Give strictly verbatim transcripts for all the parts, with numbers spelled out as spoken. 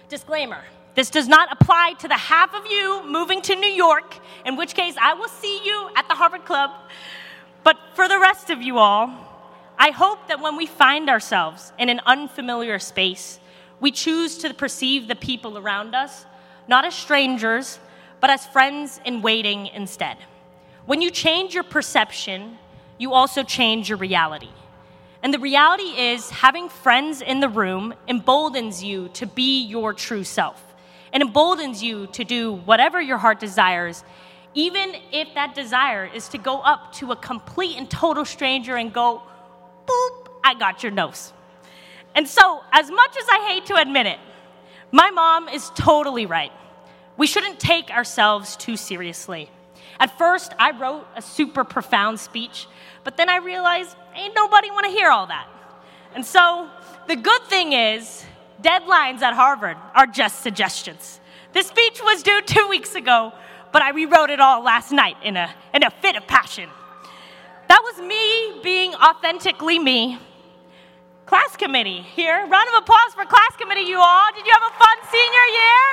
Disclaimer, this does not apply to the half of you moving to New York, in which case I will see you at the Harvard Club. But for the rest of you all, I hope that when we find ourselves in an unfamiliar space, we choose to perceive the people around us not as strangers, but as friends in waiting instead. When you change your perception, you also change your reality. And the reality is, having friends in the room emboldens you to be your true self, and emboldens you to do whatever your heart desires, even if that desire is to go up to a complete and total stranger and go, boop, I got your nose. And so, as much as I hate to admit it, my mom is totally right. We shouldn't take ourselves too seriously. At first, I wrote a super profound speech, but then I realized ain't nobody want to hear all that. And so, the good thing is, deadlines at Harvard are just suggestions. This speech was due two weeks ago, but I rewrote it all last night in a, in a fit of passion. That was me being authentically me. Class committee here. Round of applause for class committee, you all. Did you have a fun senior year?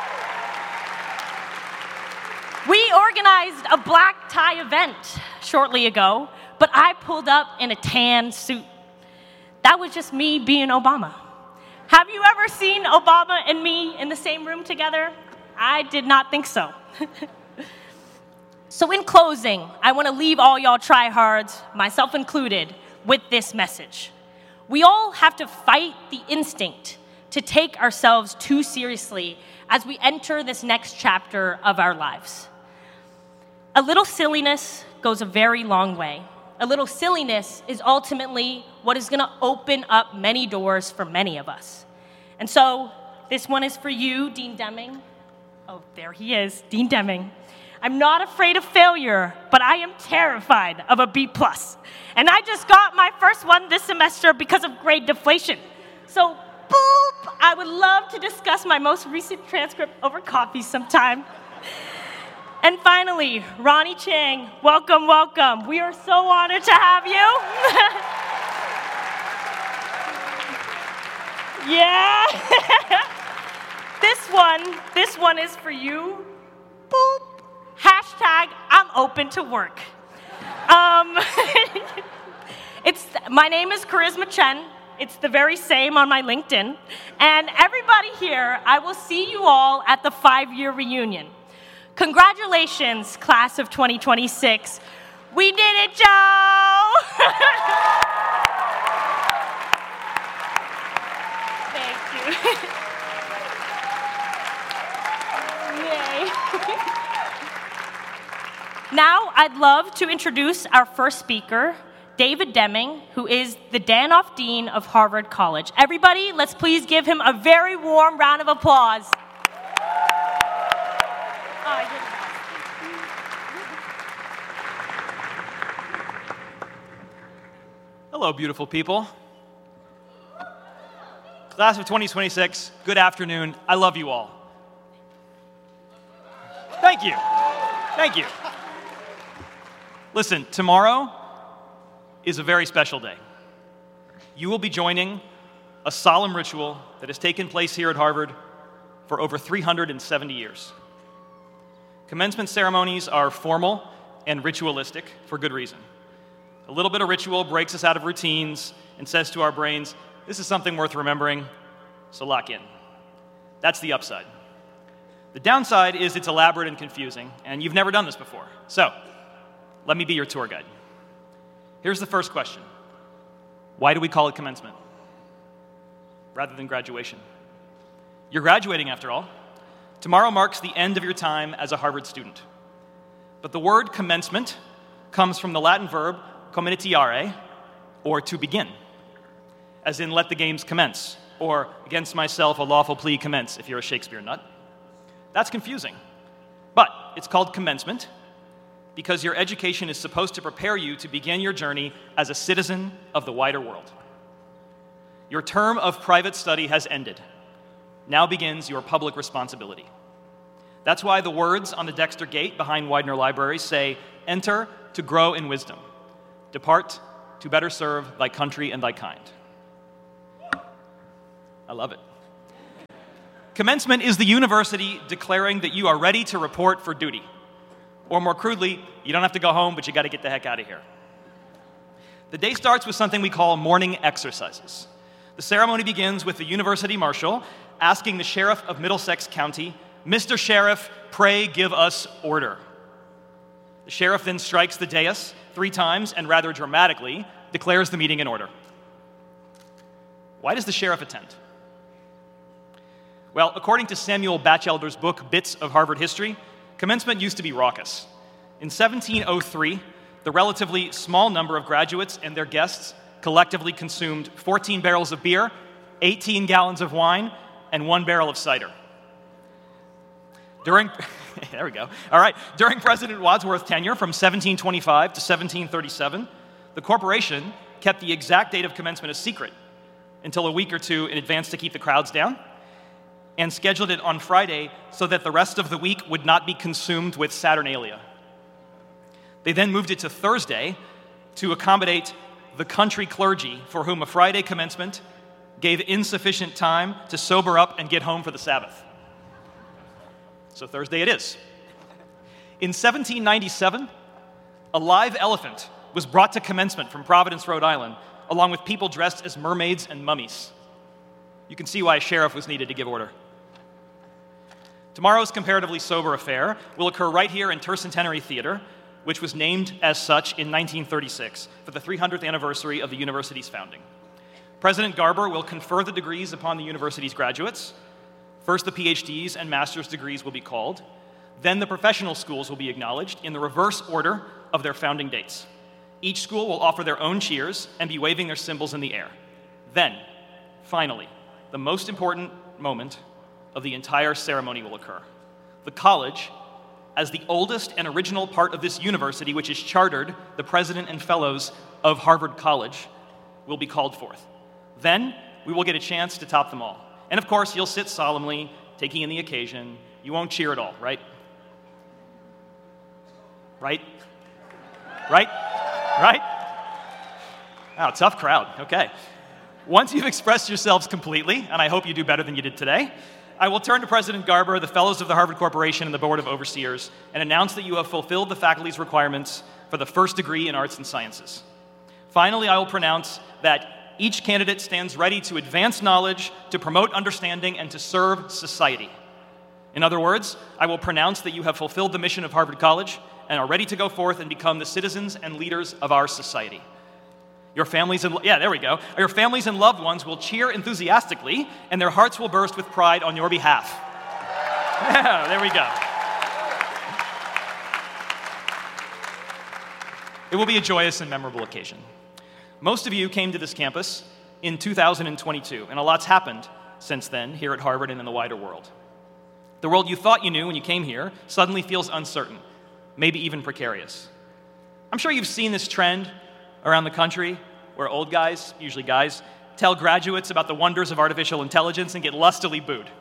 We organized a black tie event shortly ago, but I pulled up in a tan suit. That was just me being Obama. Have you ever seen Obama and me in the same room together? I did not think so. So in closing, I want to leave all y'all tryhards, myself included, with this message. We all have to fight the instinct to take ourselves too seriously as we enter this next chapter of our lives. A little silliness goes a very long way. A little silliness is ultimately what is going to open up many doors for many of us. And so this one is for you, Dean Deming. Oh, there he is, Dean Deming. I'm not afraid of failure, but I am terrified of a B plus. And I just got my first one this semester because of grade deflation. So, boop, I would love to discuss my most recent transcript over coffee sometime. And finally, Ronnie Chang, welcome, welcome. We are so honored to have you. Yeah. This one, this one is for you. Boop. Hashtag, I'm open to work. Um, it's, my name is Charisma Chen. It's the very same on my LinkedIn. And everybody here, I will see you all at the five-year reunion. Congratulations, class of twenty twenty-six. We did it, Joe! Thank you. Yay. Now, I'd love to introduce our first speaker, David Deming, who is the Danoff Dean of Harvard College. Everybody, let's please give him a very warm round of applause. Hello, beautiful people. Class of twenty twenty-six, good afternoon. I love you all. Thank you. Thank you. Listen, tomorrow is a very special day. You will be joining a solemn ritual that has taken place here at Harvard for over three hundred seventy years. Commencement ceremonies are formal and ritualistic for good reason. A little bit of ritual breaks us out of routines and says to our brains, this is something worth remembering, so lock in. That's the upside. The downside is it's elaborate and confusing, and you've never done this before. So, let me be your tour guide. Here's the first question. Why do we call it commencement rather than graduation? You're graduating, after all. Tomorrow marks the end of your time as a Harvard student. But the word commencement comes from the Latin verb cominitiare, or to begin, as in let the games commence, or against myself a lawful plea commence, if you're a Shakespeare nut. That's confusing. But it's called commencement because your education is supposed to prepare you to begin your journey as a citizen of the wider world. Your term of private study has ended. Now begins your public responsibility. That's why the words on the Dexter Gate behind Widener Library say, enter to grow in wisdom. Depart to better serve thy country and thy kind. I love it. Commencement is the university declaring that you are ready to report for duty. Or more crudely, you don't have to go home, but you got to get the heck out of here. The day starts with something we call morning exercises. The ceremony begins with the university marshal asking the sheriff of Middlesex County, "Mister Sheriff, pray give us order." The sheriff then strikes the dais three times and rather dramatically declares the meeting in order. Why does the sheriff attend? Well, according to Samuel Batchelder's book, Bits of Harvard History, commencement used to be raucous. In seventeen oh three, the relatively small number of graduates and their guests collectively consumed fourteen barrels of beer, eighteen gallons of wine, and one barrel of cider. During, there we go. All right, during President Wadsworth's tenure from seventeen twenty-five to seventeen thirty-seven, the corporation kept the exact date of commencement a secret until a week or two in advance to keep the crowds down, and scheduled it on Friday so that the rest of the week would not be consumed with Saturnalia. They then moved it to Thursday to accommodate the country clergy for whom a Friday commencement gave insufficient time to sober up and get home for the Sabbath. So Thursday it is. In seventeen ninety-seven, a live elephant was brought to commencement from Providence, Rhode Island, along with people dressed as mermaids and mummies. You can see why a sheriff was needed to give order. Tomorrow's comparatively sober affair will occur right here in Tercentenary Theater, which was named as such in nineteen thirty-six for the three hundredth anniversary of the university's founding. President Garber will confer the degrees upon the university's graduates. First, the P H Ds and master's degrees will be called. Then the professional schools will be acknowledged in the reverse order of their founding dates. Each school will offer their own cheers and be waving their symbols in the air. Then, finally, the most important moment of the entire ceremony will occur. The college, as the oldest and original part of this university, which is chartered the president and fellows of Harvard College, will be called forth. Then, we will get a chance to top them all. And of course, you'll sit solemnly, taking in the occasion. You won't cheer at all, right? Right? Right? Right? Wow, tough crowd. Okay. Once you've expressed yourselves completely, and I hope you do better than you did today, I will turn to President Garber, the fellows of the Harvard Corporation, and the Board of Overseers, and announce that you have fulfilled the faculty's requirements for the first degree in arts and sciences. Finally, I will pronounce that each candidate stands ready to advance knowledge, to promote understanding, and to serve society. In other words, I will pronounce that you have fulfilled the mission of Harvard College and are ready to go forth and become the citizens and leaders of our society. Your families and, yeah, there we go. Your families and loved ones will cheer enthusiastically, and their hearts will burst with pride on your behalf. Yeah, there we go. It will be a joyous and memorable occasion. Most of you came to this campus in two thousand twenty-two, and a lot's happened since then here at Harvard and in the wider world. The world you thought you knew when you came here suddenly feels uncertain, maybe even precarious. I'm sure you've seen this trend around the country where old guys, usually guys, tell graduates about the wonders of artificial intelligence and get lustily booed.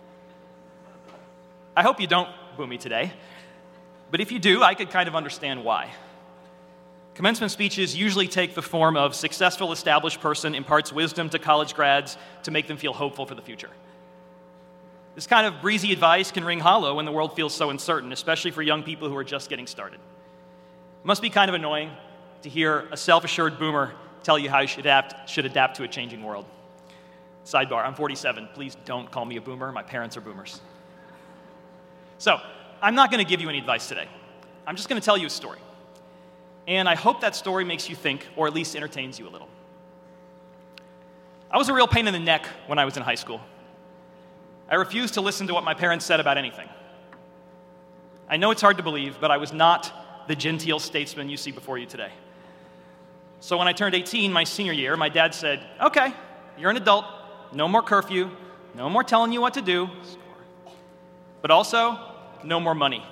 I hope you don't boo me today, but if you do, I could kind of understand why. Commencement speeches usually take the form of successful established person imparts wisdom to college grads to make them feel hopeful for the future. This kind of breezy advice can ring hollow when the world feels so uncertain, especially for young people who are just getting started. It must be kind of annoying to hear a self-assured boomer tell you how you should adapt, should adapt to a changing world. Sidebar, I'm forty-seven. Please don't call me a boomer. My parents are boomers. So, I'm not going to give you any advice today. I'm just going to tell you a story. And I hope that story makes you think, or at least entertains you a little. I was a real pain in the neck when I was in high school. I refused to listen to what my parents said about anything. I know it's hard to believe, but I was not the genteel statesman you see before you today. So when I turned eighteen, my senior year, my dad said, "Okay, you're an adult, no more curfew, no more telling you what to do, but also no more money."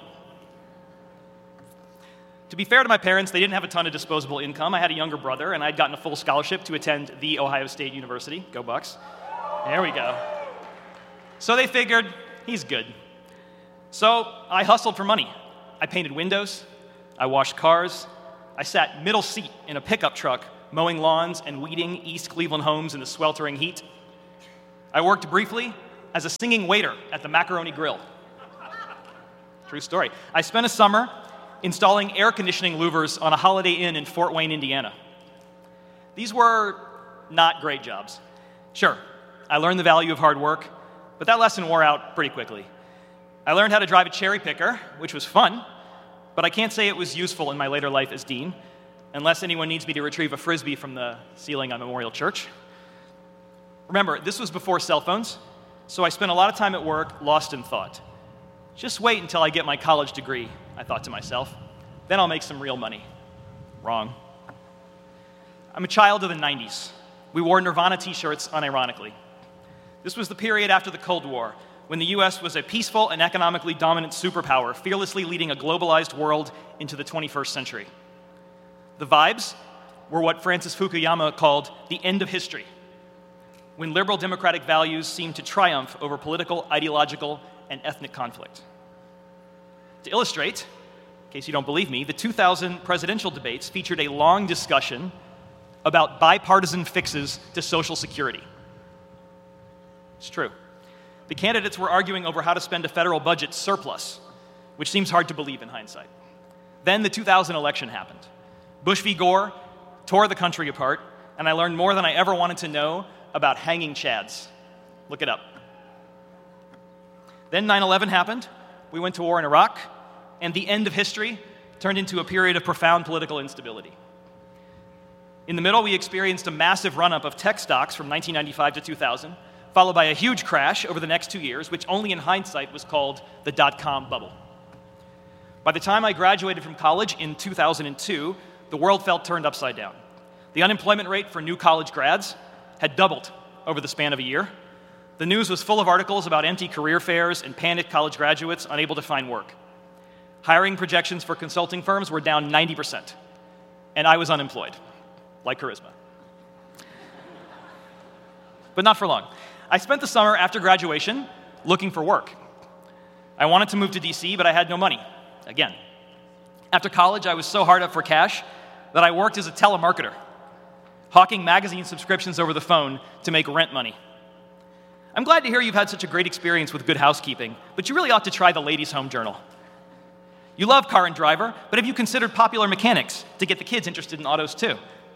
To be fair to my parents, they didn't have a ton of disposable income. I had a younger brother, and I'd gotten a full scholarship to attend the Ohio State University. Go Bucks. There we go. So they figured, he's good. So I hustled for money. I painted windows. I washed cars. I sat middle seat in a pickup truck, mowing lawns and weeding East Cleveland homes in the sweltering heat. I worked briefly as a singing waiter at the Macaroni Grill. True story. I spent a summer installing air conditioning louvers on a Holiday Inn in Fort Wayne, Indiana. These were not great jobs. Sure, I learned the value of hard work, but that lesson wore out pretty quickly. I learned how to drive a cherry picker, which was fun, but I can't say it was useful in my later life as dean, unless anyone needs me to retrieve a Frisbee from the ceiling on Memorial Church. Remember, this was before cell phones, so I spent a lot of time at work lost in thought. Just wait until I get my college degree, I thought to myself. Then I'll make some real money. Wrong. I'm a child of the nineties. We wore Nirvana t-shirts unironically. This was the period after the Cold War, when the U S was a peaceful and economically dominant superpower, fearlessly leading a globalized world into the twenty-first century. The vibes were what Francis Fukuyama called the end of history, when liberal democratic values seemed to triumph over political, ideological, and ethnic conflict. To illustrate, in case you don't believe me, the two thousand presidential debates featured a long discussion about bipartisan fixes to Social Security. It's true. The candidates were arguing over how to spend a federal budget surplus, which seems hard to believe in hindsight. Then the two thousand election happened. Bush v. Gore tore the country apart, and I learned more than I ever wanted to know about hanging chads. Look it up. Then nine eleven happened, we went to war in Iraq, and the end of history turned into a period of profound political instability. In the middle, we experienced a massive run-up of tech stocks from nineteen ninety-five to two thousand, followed by a huge crash over the next two years, which only in hindsight was called the dot-com bubble. By the time I graduated from college in two thousand two, the world felt turned upside down. The unemployment rate for new college grads had doubled over the span of a year. The news was full of articles about empty career fairs and panicked college graduates unable to find work. Hiring projections for consulting firms were down ninety percent, and I was unemployed, like charisma. But not for long. I spent the summer after graduation looking for work. I wanted to move to D C, but I had no money, again. After college, I was so hard up for cash that I worked as a telemarketer, hawking magazine subscriptions over the phone to make rent money. I'm glad to hear you've had such a great experience with Good Housekeeping, but you really ought to try the Ladies' Home Journal. You love Car and Driver, but have you considered Popular Mechanics to get the kids interested in autos too?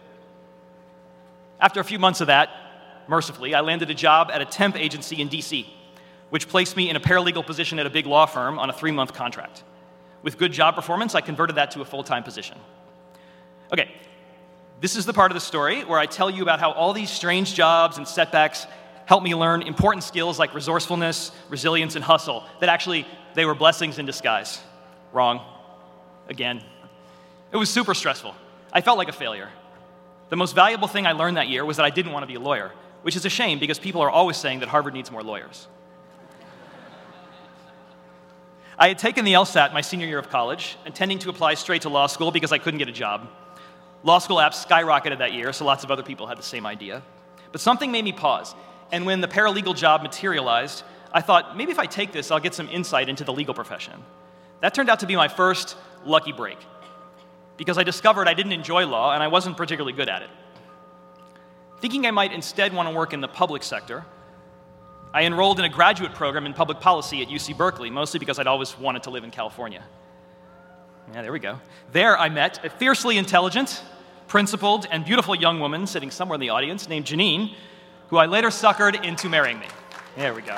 After a few months of that, mercifully, I landed a job at a temp agency in D C, which placed me in a paralegal position at a big law firm on a three-month contract. With good job performance, I converted that to a full-time position. Okay, this is the part of the story where I tell you about how all these strange jobs and setbacks helped me learn important skills like resourcefulness, resilience, and hustle, that actually, they were blessings in disguise. Wrong. Again. It was super stressful. I felt like a failure. The most valuable thing I learned that year was that I didn't want to be a lawyer, which is a shame because people are always saying that Harvard needs more lawyers. I had taken the LSAT my senior year of college, intending to apply straight to law school because I couldn't get a job. Law school apps skyrocketed that year, so lots of other people had the same idea. But something made me pause, and when the paralegal job materialized, I thought, maybe if I take this, I'll get some insight into the legal profession. That turned out to be my first lucky break, because I discovered I didn't enjoy law and I wasn't particularly good at it. Thinking I might instead want to work in the public sector, I enrolled in a graduate program in public policy at U C Berkeley, mostly because I'd always wanted to live in California. Yeah, there we go. There I met a fiercely intelligent, principled, and beautiful young woman sitting somewhere in the audience named Janine, who I later suckered into marrying me. There we go.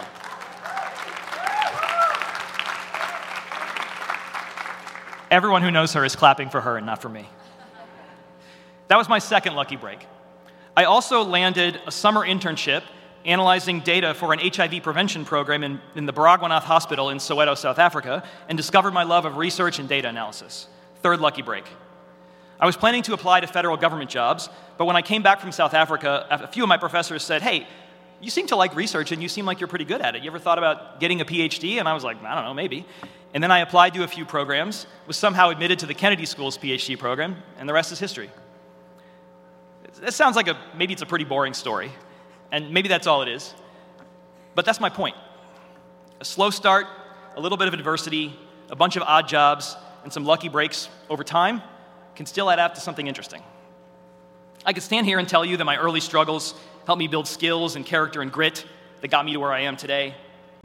Everyone who knows her is clapping for her and not for me. That was my second lucky break. I also landed a summer internship analyzing data for an H I V prevention program in, in the Baragwanath Hospital in Soweto, South Africa, and discovered my love of research and data analysis. Third lucky break. I was planning to apply to federal government jobs, but when I came back from South Africa, a few of my professors said, hey, you seem to like research and you seem like you're pretty good at it. You ever thought about getting a P H D? And I was like, I don't know, maybe. And then I applied to a few programs, was somehow admitted to the Kennedy School's P H D program, and the rest is history. It sounds like a, maybe it's a pretty boring story, and maybe that's all it is, but that's my point. A slow start, a little bit of adversity, a bunch of odd jobs, and some lucky breaks over time can still add up to something interesting. I could stand here and tell you that my early struggles helped me build skills and character and grit that got me to where I am today,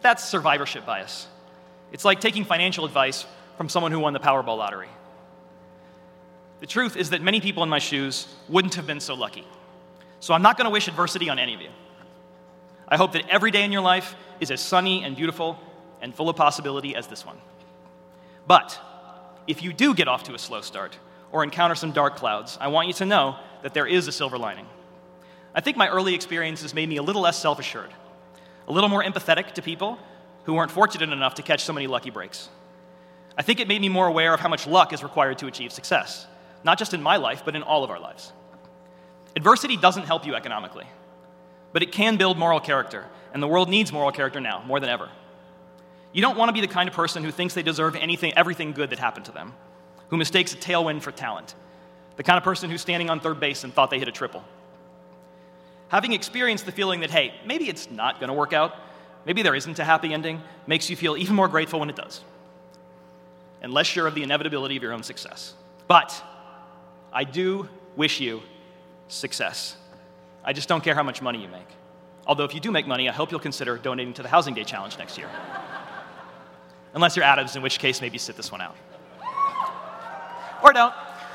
That's survivorship bias. It's like taking financial advice from someone who won the Powerball lottery. The truth is that many people in my shoes wouldn't have been so lucky. So I'm not going to wish adversity on any of you. I hope that every day in your life is as sunny and beautiful and full of possibility as this one. But if you do get off to a slow start or encounter some dark clouds, I want you to know that there is a silver lining. I think my early experiences made me a little less self-assured, a little more empathetic to people who weren't fortunate enough to catch so many lucky breaks. I think it made me more aware of how much luck is required to achieve success, not just in my life, but in all of our lives. Adversity doesn't help you economically, but it can build moral character, and the world needs moral character now, more than ever. You don't want to be the kind of person who thinks they deserve anything, everything good that happened to them, who mistakes a tailwind for talent, the kind of person who's standing on third base and thought they hit a triple. Having experienced the feeling that, hey, maybe it's not going to work out, maybe there isn't a happy ending, makes you feel even more grateful when it does, and less sure of the inevitability of your own success. But I do wish you success. I just don't care how much money you make. Although if you do make money, I hope you'll consider donating to the Housing Day Challenge next year. Unless you're Adams, in which case maybe sit this one out. Or don't.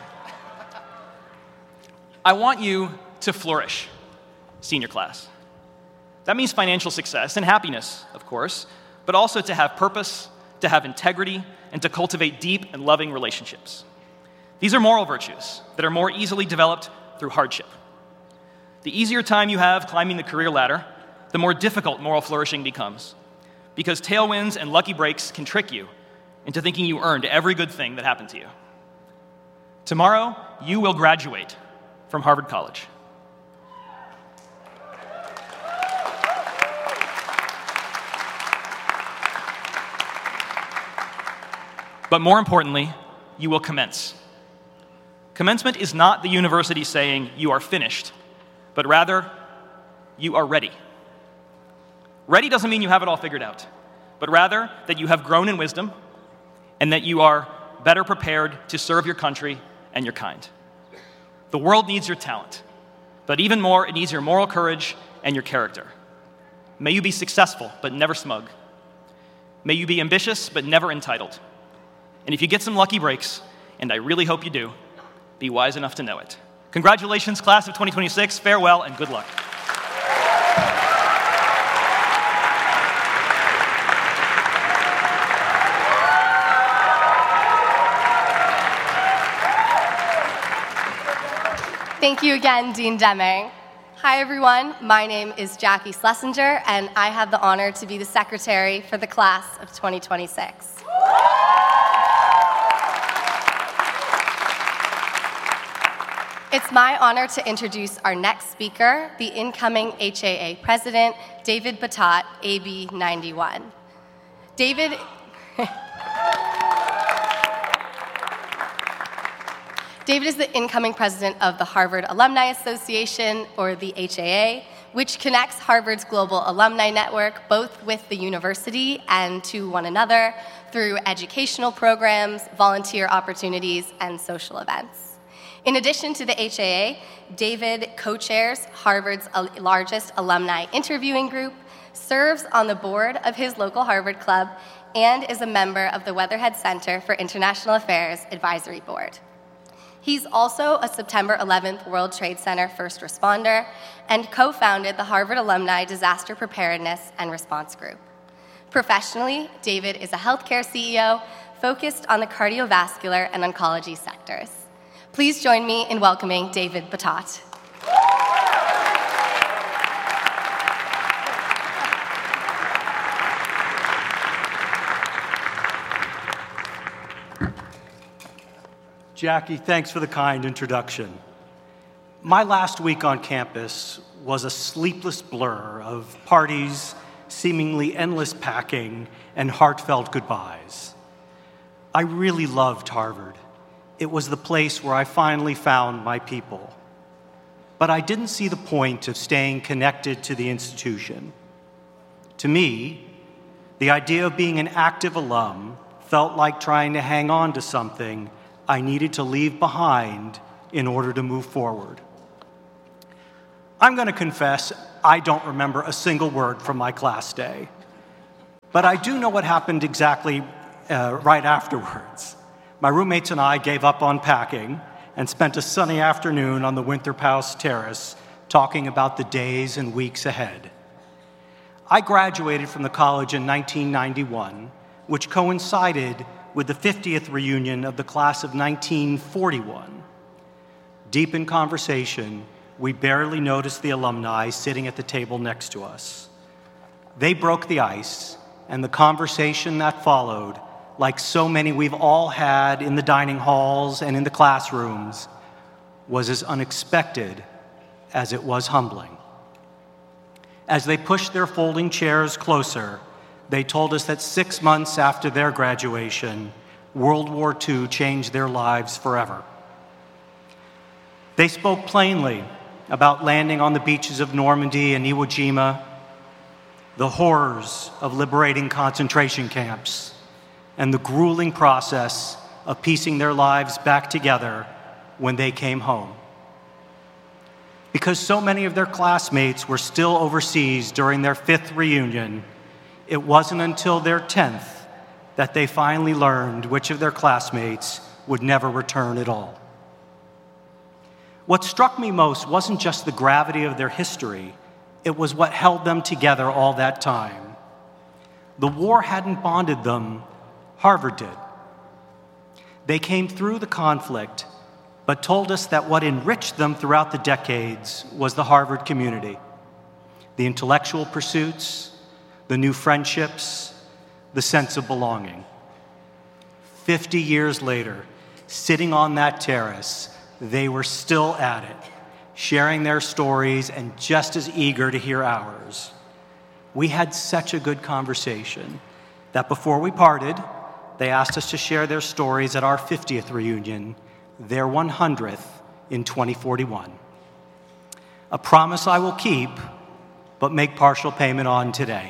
I want you to flourish, senior class. That means financial success and happiness, of course, but also to have purpose, to have integrity, and to cultivate deep and loving relationships. These are moral virtues that are more easily developed through hardship. The easier time you have climbing the career ladder, the more difficult moral flourishing becomes, because tailwinds and lucky breaks can trick you into thinking you earned every good thing that happened to you. Tomorrow, you will graduate from Harvard College. But more importantly, you will commence. Commencement is not the university saying you are finished, but rather, you are ready. Ready doesn't mean you have it all figured out, but rather that you have grown in wisdom and that you are better prepared to serve your country and your kind. The world needs your talent, but even more, it needs your moral courage and your character. May you be successful, but never smug. May you be ambitious, but never entitled. And if you get some lucky breaks, and I really hope you do, be wise enough to know it. Congratulations, class of twenty twenty-six. Farewell and good luck. Thank you again, Dean Deming. Hi, everyone. My name is Jackie Schlesinger, and I have the honor to be the secretary for the class of twenty twenty-six. It's my honor to introduce our next speaker, the incoming H A A president, David Batat, A B ninety-one. David... David is the incoming president of the Harvard Alumni Association, or the H A A, which connects Harvard's global alumni network both with the university and to one another through educational programs, volunteer opportunities, and social events. In addition to the H A A, David co-chairs Harvard's largest alumni interviewing group, serves on the board of his local Harvard Club, and is a member of the Weatherhead Center for International Affairs Advisory Board. He's also a September eleventh World Trade Center first responder and co-founded the Harvard Alumni Disaster Preparedness and Response Group. Professionally, David is a healthcare C E O focused on the cardiovascular and oncology sectors. Please join me in welcoming David Batat. Jackie, thanks for the kind introduction. My last week on campus was a sleepless blur of parties, seemingly endless packing, and heartfelt goodbyes. I really loved Harvard. It was the place where I finally found my people. But I didn't see the point of staying connected to the institution. To me, the idea of being an active alum felt like trying to hang on to something I needed to leave behind in order to move forward. I'm going to confess I don't remember a single word from my class day. But I do know what happened exactly uh, right afterwards. My roommates and I gave up on packing and spent a sunny afternoon on the Winterpaus terrace talking about the days and weeks ahead. I graduated from the college in nineteen ninety-one, which coincided with the fiftieth reunion of the class of nineteen forty-one. Deep in conversation, we barely noticed the alumni sitting at the table next to us. They broke the ice, and the conversation that followed, like so many we've all had in the dining halls and in the classrooms, was as unexpected as it was humbling. As they pushed their folding chairs closer, they told us that six months after their graduation, World War Two changed their lives forever. They spoke plainly about landing on the beaches of Normandy and Iwo Jima, the horrors of liberating concentration camps, and the grueling process of piecing their lives back together when they came home. Because so many of their classmates were still overseas during their fifth reunion, it wasn't until their tenth that they finally learned which of their classmates would never return at all. What struck me most wasn't just the gravity of their history, it was what held them together all that time. The war hadn't bonded them, Harvard did. They came through the conflict, but told us that what enriched them throughout the decades was the Harvard community, the intellectual pursuits, the new friendships, the sense of belonging. Fifty years later, sitting on that terrace, they were still at it, sharing their stories and just as eager to hear ours. We had such a good conversation that before we parted, they asked us to share their stories at our fiftieth reunion, their one hundredth in twenty forty-one. A promise I will keep, but make partial payment on today.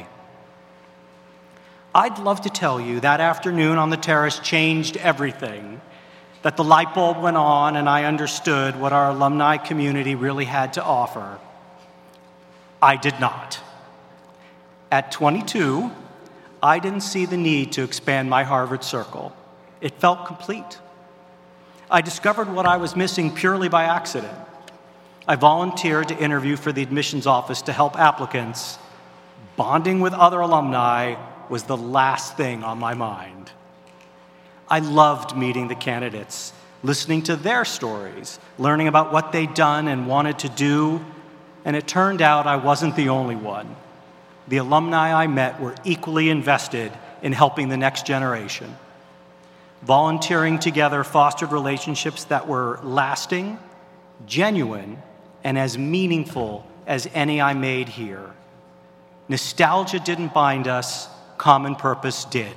I'd love to tell you that afternoon on the terrace changed everything, that the light bulb went on and I understood what our alumni community really had to offer. I did not. At twenty-two, I didn't see the need to expand my Harvard circle. It felt complete. I discovered what I was missing purely by accident. I volunteered to interview for the admissions office to help applicants. Bonding with other alumni was the last thing on my mind. I loved meeting the candidates, listening to their stories, learning about what they'd done and wanted to do, and it turned out I wasn't the only one. The alumni I met were equally invested in helping the next generation. Volunteering together fostered relationships that were lasting, genuine, and as meaningful as any I made here. Nostalgia didn't bind us, common purpose did.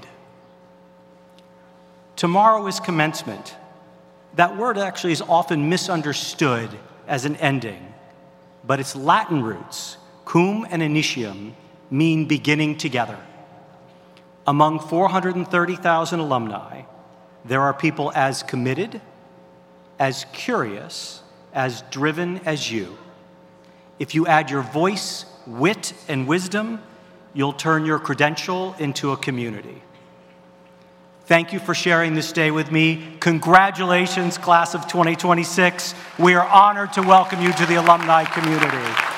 Tomorrow is commencement. That word actually is often misunderstood as an ending, but its Latin roots, cum and initium, mean beginning together. Among four hundred thirty thousand alumni, there are people as committed, as curious, as driven as you. If you add your voice, wit, and wisdom, you'll turn your credential into a community. Thank you for sharing this day with me. Congratulations, class of twenty twenty-six. We are honored to welcome you to the alumni community.